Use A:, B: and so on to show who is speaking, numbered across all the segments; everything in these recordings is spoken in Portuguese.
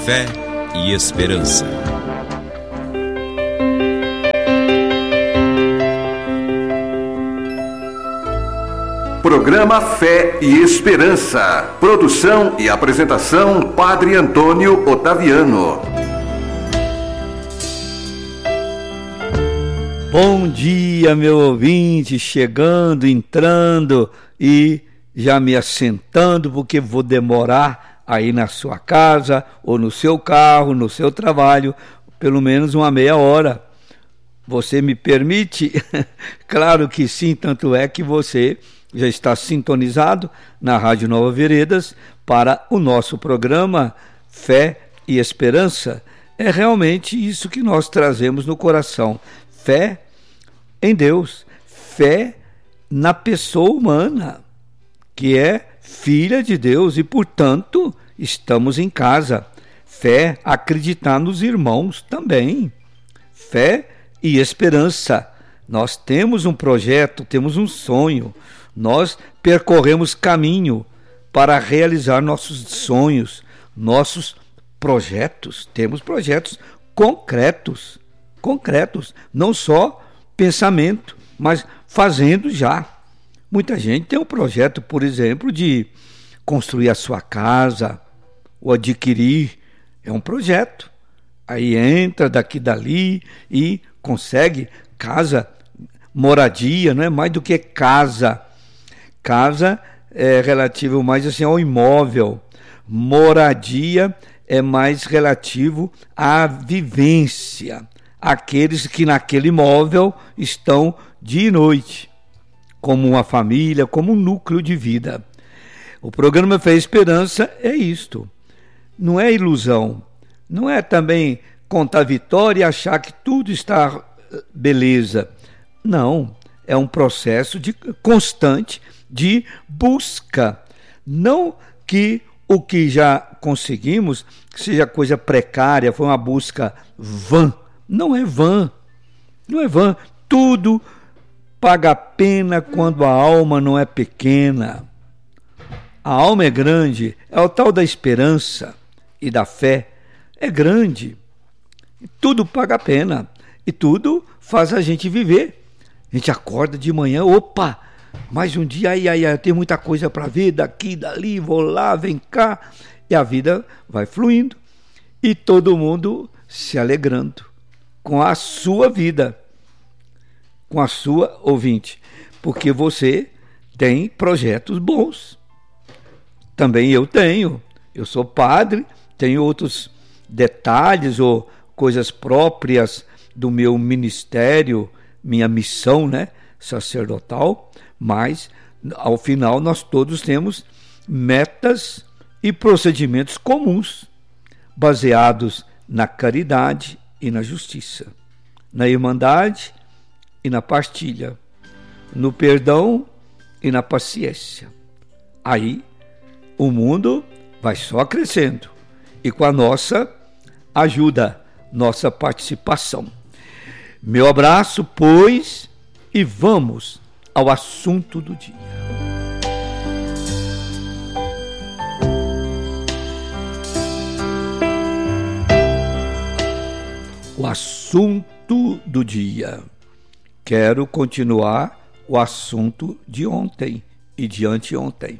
A: Fé e Esperança.
B: Programa Fé e Esperança. Produção e apresentação, Padre Antônio Otaviano.
C: Bom dia, meu ouvinte, chegando, entrando e já me assentando, porque vou demorar aí na sua casa, ou no seu carro, no seu trabalho, pelo menos uma meia hora. Você me permite? Claro que sim, tanto é que você já está sintonizado na Rádio Nova Veredas para o nosso programa Fé e Esperança. É realmente isso que nós trazemos no coração. Fé em Deus, fé na pessoa humana, que é filha de Deus e, portanto, estamos em casa. Fé, acreditar nos irmãos também. Fé e esperança. Nós temos um projeto, temos um sonho. Nós percorremos caminho para realizar nossos sonhos, nossos projetos. Temos projetos concretos, não só pensamento, mas fazendo já. Muita gente tem um projeto, por exemplo, de construir a sua casa ou adquirir. É um projeto. Aí entra daqui e dali e consegue casa, moradia, não é mais do que casa. Casa é relativo mais assim ao imóvel. Moradia é mais relativo à vivência. Aqueles que naquele imóvel estão dia e noite, como uma família, como um núcleo de vida. O programa Fé e Esperança é isto. Não é ilusão. Não é também contar vitória e achar que tudo está beleza. Não. É um processo constante de busca. Não que o que já conseguimos seja coisa precária, foi uma busca vã. Não é vã. Não é vã. Tudo paga a pena quando a alma não é pequena. A alma é grande, é o tal da esperança e da fé. É grande. Tudo paga a pena. E tudo faz a gente viver. A gente acorda de manhã, opa, mais um dia, eu tenho muita coisa para ver, daqui, dali, vou lá, vem cá. E a vida vai fluindo. E todo mundo se alegrando com a sua vida, com a sua ouvinte. Porque você tem projetos bons. Também eu tenho. Eu sou padre, tenho outros detalhes ou coisas próprias do meu ministério, minha missão, né, sacerdotal, mas ao final nós todos temos metas e procedimentos comuns, baseados na caridade e na justiça, na irmandade e na partilha, no perdão e na paciência. Aí o mundo vai só crescendo e com a nossa ajuda, nossa participação. Meu abraço, pois, e vamos ao assunto do dia. O assunto do dia. Quero continuar o assunto de ontem e de anteontem.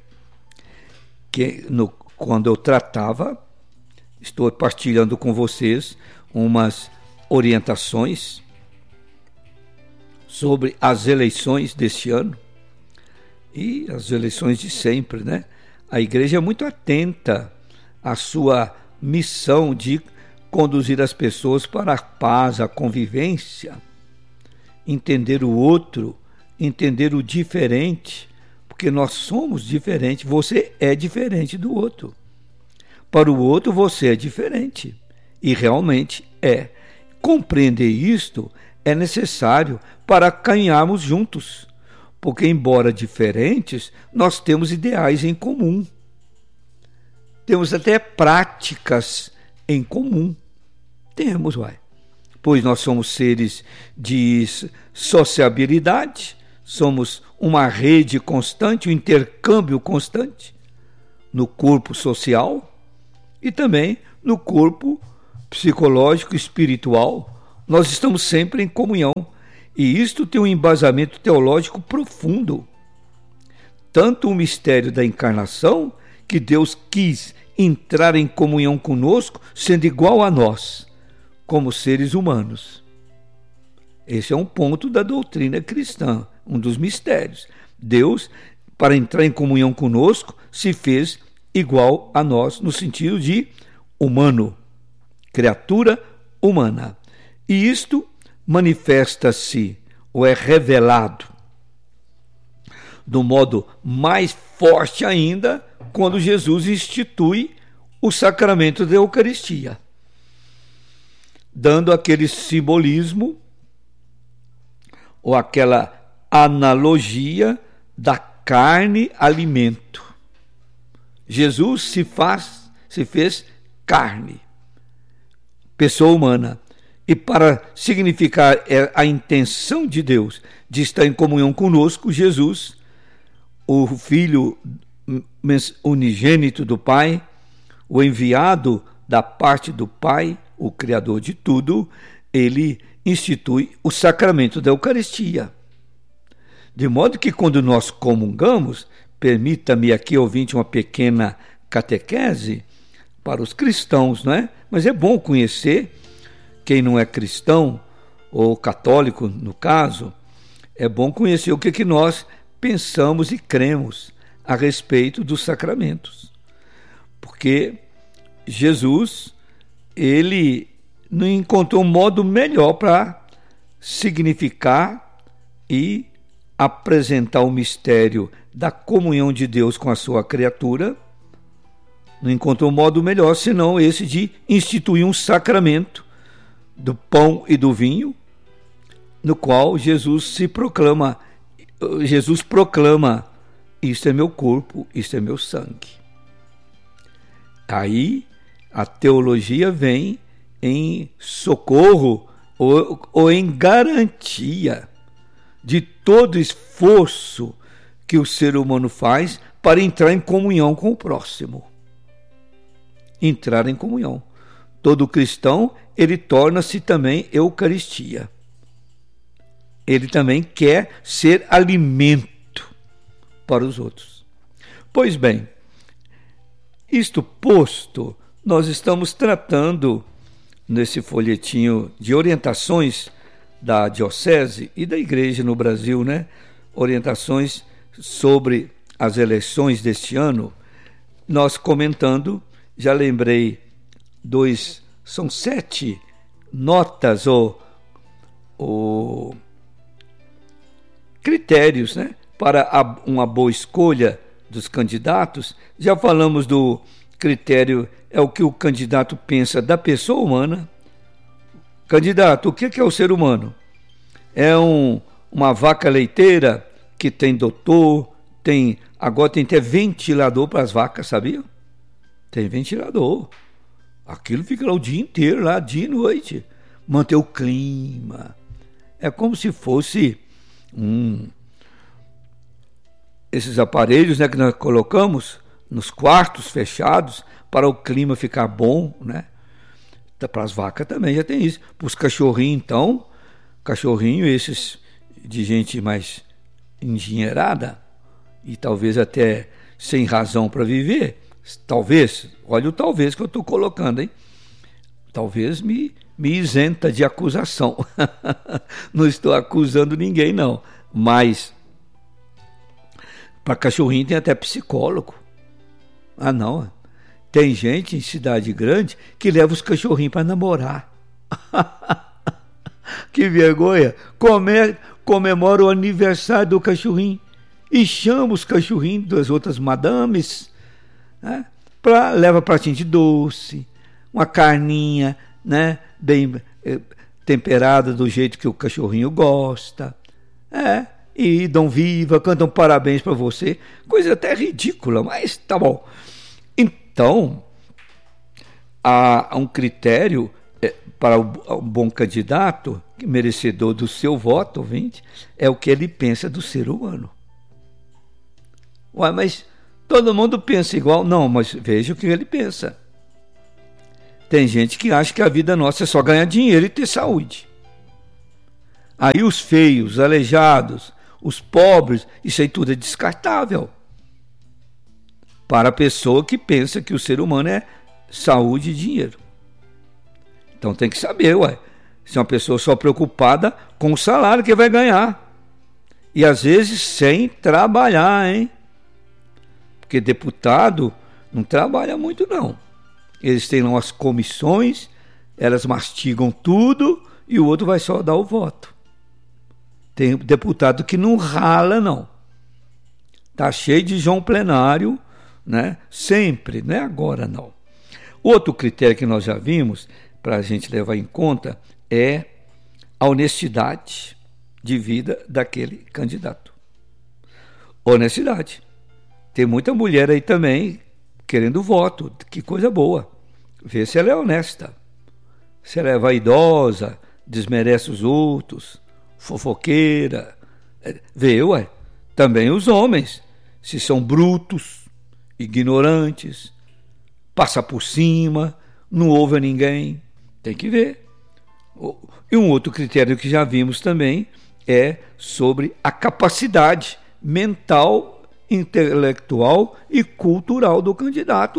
C: Quando eu tratava, estou partilhando com vocês umas orientações sobre as eleições deste ano e as eleições de sempre, né? A igreja é muito atenta à sua missão de conduzir as pessoas para a paz, a convivência, entender o outro, entender o diferente, porque nós somos diferentes, você é diferente do outro. Para o outro você é diferente, e realmente é. Compreender isto é necessário para caminharmos juntos, porque embora diferentes, nós temos ideais em comum. Temos até práticas em comum. Temos, pois nós somos seres de sociabilidade, somos uma rede constante, um intercâmbio constante no corpo social e também no corpo psicológico, espiritual. Nós estamos sempre em comunhão, e isto tem um embasamento teológico profundo. Tanto o mistério da encarnação, que Deus quis entrar em comunhão conosco, sendo igual a nós, como seres humanos. Esse é um ponto da doutrina cristã, um dos mistérios. Deus, para entrar em comunhão conosco, se fez igual a nós, no sentido de humano, criatura humana. E isto manifesta-se, ou é revelado, do modo mais forte ainda, quando Jesus institui o sacramento da Eucaristia, dando aquele simbolismo ou aquela analogia da carne alimento. Jesus se fez carne, pessoa humana, e para significar a intenção de Deus de estar em comunhão conosco, Jesus, o Filho unigênito do Pai, o enviado da parte do Pai, o Criador de tudo, ele institui o sacramento da Eucaristia. De modo que quando nós comungamos, permita-me aqui, ouvinte, uma pequena catequese para os cristãos, não é? Mas é bom conhecer quem não é cristão, ou católico no caso, é bom conhecer o que nós pensamos e cremos a respeito dos sacramentos. Porque Jesus, ele não encontrou um modo melhor para significar e apresentar o mistério da comunhão de Deus com a sua criatura. Não encontrou um modo melhor senão esse de instituir um sacramento do pão e do vinho, no qual Jesus proclama: isto é meu corpo, isto é meu sangue. Aí a teologia vem em socorro ou em garantia de todo esforço que o ser humano faz para entrar em comunhão com o próximo. Entrar em comunhão. Todo cristão, ele torna-se também Eucaristia. Ele também quer ser alimento para os outros. Pois bem, isto posto, nós estamos tratando nesse folhetinho de orientações da Diocese e da Igreja no Brasil, né? Orientações sobre as eleições deste ano. Nós comentando, já lembrei são 7 notas ou critérios, né, para uma boa escolha dos candidatos. Já falamos do critério, é o que o candidato pensa da pessoa humana. Candidato, o que é o ser humano? É uma vaca leiteira que tem doutor, agora tem até ventilador para as vacas, sabia? Tem ventilador. Aquilo fica lá o dia inteiro, lá, dia e noite. Manter o clima. É como se fosse esses aparelhos, né, que nós colocamos nos quartos fechados para o clima ficar bom, né? Para as vacas também já tem isso. Para os cachorrinhos, então, esses de gente mais endinheirada e talvez até sem razão para viver, talvez, olha o talvez que eu estou colocando, hein? Talvez me isenta de acusação. Não estou acusando ninguém, não. Mas para cachorrinho tem até psicólogo. Ah, não. Tem gente em cidade grande que leva os cachorrinhos para namorar. Que vergonha. Comemora o aniversário do cachorrinho e chama os cachorrinhos das outras madames, né? Leva pratinho de doce, uma carninha, né, bem temperada do jeito que o cachorrinho gosta. E dão viva, cantam parabéns para você. Coisa até ridícula, mas tá bom. Então, há um critério para o bom candidato, merecedor do seu voto, ouvinte, é o que ele pensa do ser humano. Ué, mas todo mundo pensa igual? Não, mas veja o que ele pensa. Tem gente que acha que a vida nossa é só ganhar dinheiro e ter saúde. Aí os feios, os aleijados, os pobres, isso aí tudo é descartável. Para a pessoa que pensa que o ser humano é saúde e dinheiro. Então tem que saber, se é uma pessoa só preocupada com o salário que vai ganhar. E às vezes sem trabalhar, hein? Porque deputado não trabalha muito, não. Eles têm lá umas comissões, elas mastigam tudo e o outro vai só dar o voto. Tem deputado que não rala, não. Tá cheio de João Plenário, né? Sempre, não é agora, não. Outro critério que nós já vimos, para a gente levar em conta, é a honestidade de vida daquele candidato. Honestidade. Tem muita mulher aí também querendo voto, que coisa boa. Vê se ela é honesta. Se ela é vaidosa, desmerece os outros, fofoqueira. Vê, também os homens, se são brutos, ignorantes, passa por cima, não ouve a ninguém, tem que ver. E um outro critério que já vimos também é sobre a capacidade mental, intelectual e cultural do candidato.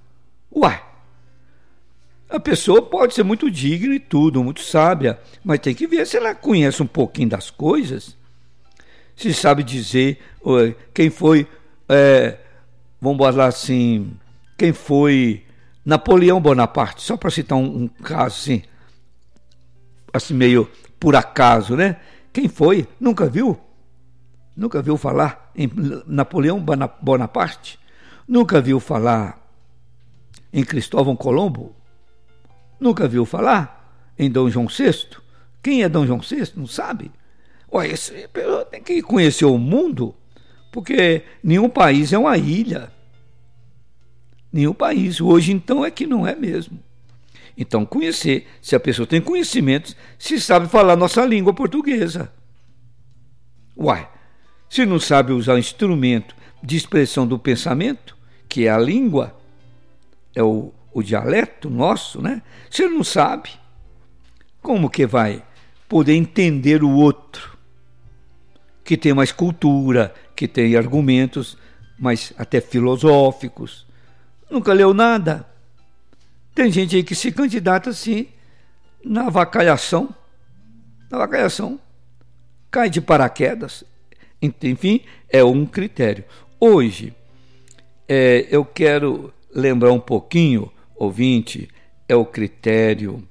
C: A pessoa pode ser muito digna e tudo, muito sábia, mas tem que ver se ela conhece um pouquinho das coisas, se sabe dizer quem foi, vamos falar assim, quem foi Napoleão Bonaparte, só para citar um caso assim meio por acaso, né? Quem foi? Nunca viu? Nunca viu falar em Napoleão Bonaparte? Nunca viu falar em Cristóvão Colombo? Nunca viu falar em Dom João VI? Quem é Dom João VI? Não sabe? Esse tem que conhecer o mundo, porque nenhum país é uma ilha. Nenhum país. Hoje, então, é que não é mesmo. Então, conhecer, se a pessoa tem conhecimentos, se sabe falar nossa língua portuguesa. Se não sabe usar o instrumento de expressão do pensamento, que é a língua, é o dialeto nosso, né? Se não sabe, como que vai poder entender o outro, que tem mais cultura, que tem argumentos mais até filosóficos, nunca leu nada? Tem gente aí que se candidata assim, na avacalhação, cai de paraquedas. Enfim, é um critério. Hoje, eu quero lembrar um pouquinho, ouvinte, é o critério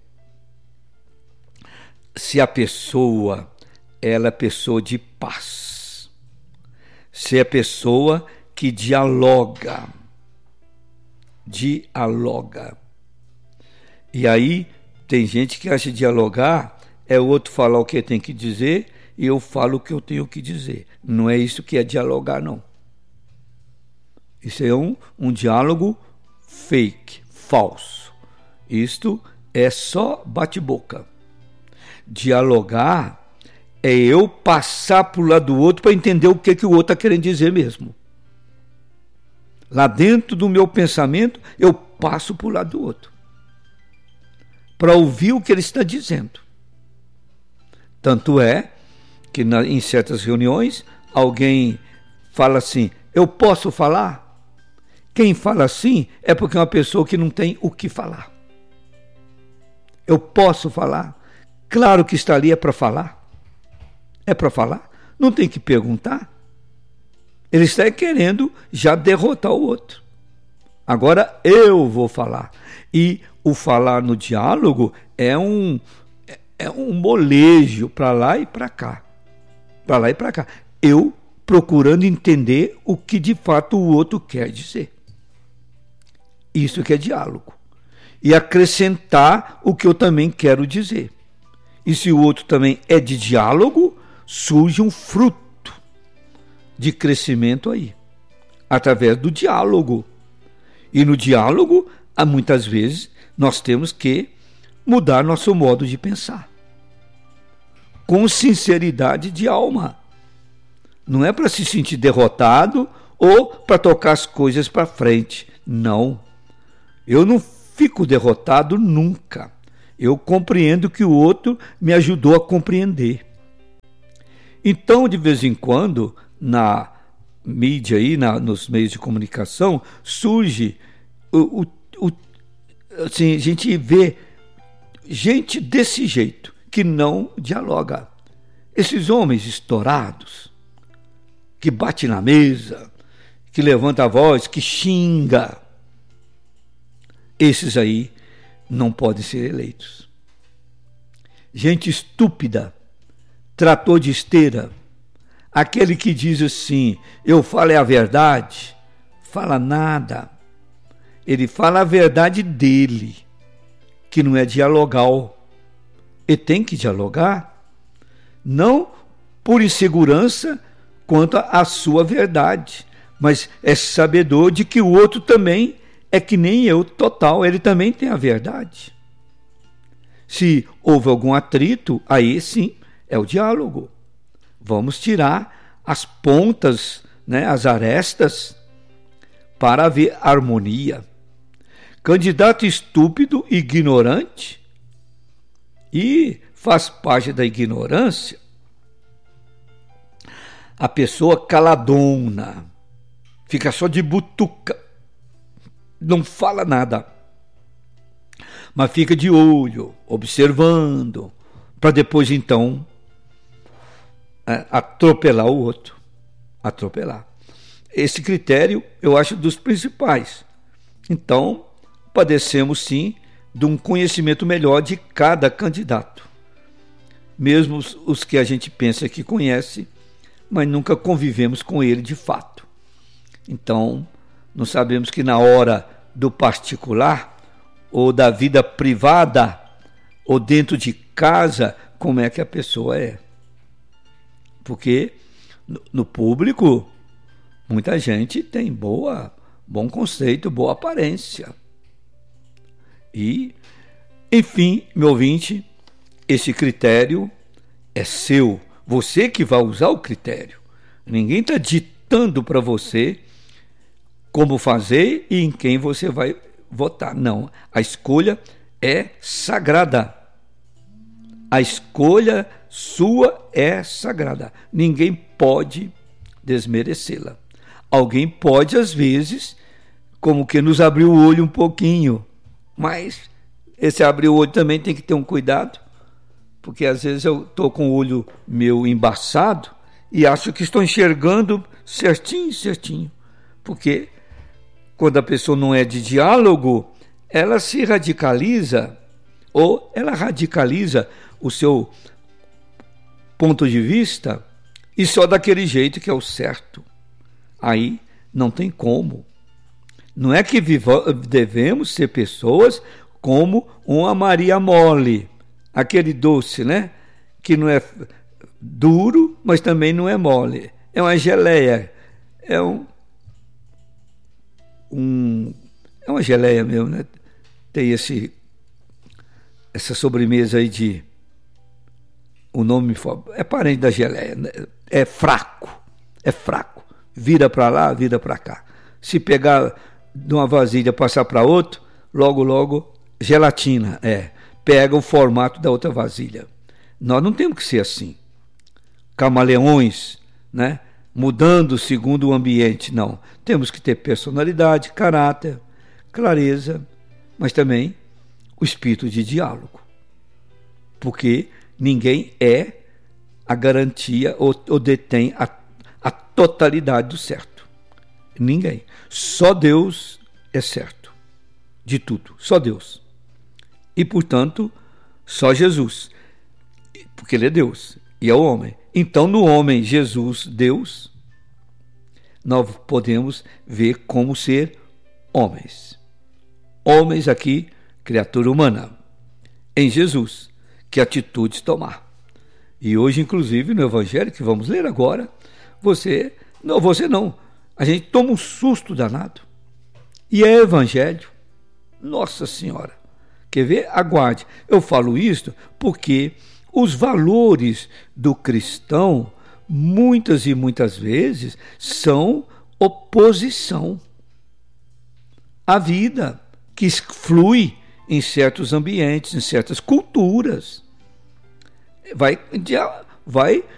C: se a pessoa, ela é pessoa de paz, se é pessoa que dialoga. E aí, tem gente que acha dialogar é o outro falar o que tem que dizer e eu falo o que eu tenho que dizer. Não é isso que é dialogar, não. Isso é um diálogo fake, falso. Isto é só bate-boca. Dialogar é eu passar para o lado do outro para entender o que o outro está querendo dizer mesmo. Lá dentro do meu pensamento, eu passo para o lado do outro, para ouvir o que ele está dizendo. Tanto é que em certas reuniões, alguém fala assim, eu posso falar? Quem fala assim é porque é uma pessoa que não tem o que falar. Eu posso falar? Claro que está ali, é para falar. É para falar? Não tem que perguntar. Ele está querendo já derrotar o outro. Agora eu vou falar. E o falar no diálogo é um molejo para lá e para cá. Para lá e para cá. Eu procurando entender o que de fato o outro quer dizer. Isso que é diálogo. E acrescentar o que eu também quero dizer. E se o outro também é de diálogo, surge um fruto de crescimento aí, através do diálogo. E no diálogo, muitas vezes, nós temos que mudar nosso modo de pensar. Com sinceridade de alma. Não é para se sentir derrotado ou para tocar as coisas para frente. Não. Eu não fico derrotado nunca. Eu compreendo que o outro me ajudou a compreender. Então, de vez em quando, na mídia aí, nos meios de comunicação, surge assim, a gente vê gente desse jeito que não dialoga. Esses homens estourados, que bate na mesa, que levanta a voz, que xinga, esses aí não podem ser eleitos. Gente estúpida, trator de esteira, aquele que diz assim, eu falo é a verdade, fala nada. Ele fala a verdade dele, que não é dialogal. E tem que dialogar, não por insegurança quanto à sua verdade, mas é sabedor de que o outro também é que nem eu, total, ele também tem a verdade. Se houve algum atrito, aí sim, é o diálogo. Vamos tirar as pontas, né, as arestas, para haver harmonia. Candidato estúpido, ignorante, e faz parte da ignorância a pessoa caladona, fica só de butuca, não fala nada, mas fica de olho, observando, para depois então atropelar o outro, atropelar. Esse critério eu acho dos principais. Então, padecemos sim de um conhecimento melhor de cada candidato, mesmo os que a gente pensa que conhece, mas nunca convivemos com ele de fato. Então, não sabemos que na hora do particular, ou da vida privada, ou dentro de casa, como é que a pessoa é. Porque no público, muita gente tem bom conceito, boa aparência. E, enfim, meu ouvinte, esse critério é seu. Você que vai usar o critério. Ninguém está ditando para você como fazer e em quem você vai votar. Não, a escolha é sagrada. A escolha sua é sagrada. Ninguém pode desmerecê-la. Alguém pode, às vezes, como que nos abrir o olho um pouquinho, mas esse abrir o olho também tem que ter um cuidado, porque às vezes eu estou com o olho meu embaçado e acho que estou enxergando certinho, porque quando a pessoa não é de diálogo, ela se radicaliza, ou ela radicaliza o seu ponto de vista e só daquele jeito que é o certo. Aí não tem como. Não é que devemos ser pessoas como uma Maria Mole, aquele doce, né? Que não é duro, mas também não é mole. É uma geleia, é uma geleia mesmo, né? Tem essa sobremesa aí de... O nome é parente da geleia, né? É fraco. Vira para lá, vira para cá. Se pegar de uma vasilha passar para outra, logo gelatina, pega o formato da outra vasilha. Nós não temos que ser assim, camaleões, né? Mudando segundo o ambiente, não. Temos que ter personalidade, caráter, clareza, mas também o espírito de diálogo, porque ninguém é a garantia ou detém a totalidade do certo. Ninguém. Só Deus é certo de tudo. Só Deus. E, portanto, só Jesus. Porque Ele é Deus e é o homem. Então, no homem, Jesus, Deus, nós podemos ver como ser homens. Homens aqui, criatura humana. Em Jesus, que atitudes tomar. E hoje, inclusive, no Evangelho, que vamos ler agora, você não, a gente toma um susto danado. E é Evangelho. Nossa Senhora. Quer ver? Aguarde. Eu falo isso porque os valores do cristão, muitas e muitas vezes, são oposição à vida que flui em certos ambientes, em certas culturas. Vai